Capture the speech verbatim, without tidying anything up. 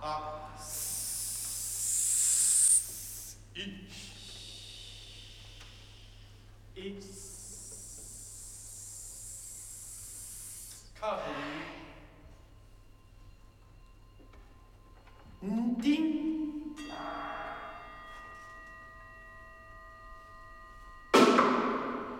あすいいカートにんディン